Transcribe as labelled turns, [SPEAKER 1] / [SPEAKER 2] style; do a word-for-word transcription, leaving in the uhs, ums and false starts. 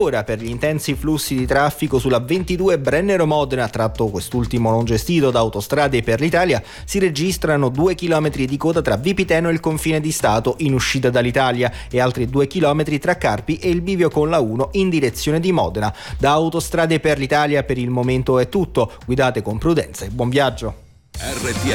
[SPEAKER 1] Ora per gli intensi flussi di traffico sulla ventidue Brennero-Modena, tratto quest'ultimo non gestito da Autostrade per l'Italia, si registrano due chilometri di coda tra Vipiteno e il confine di Stato in uscita dall'Italia e altri due chilometri tra Carpi e il bivio con la uno in direzione di Modena. Da Autostrade per l'Italia per il momento è tutto, guidate con prudenza e buon viaggio.
[SPEAKER 2] R T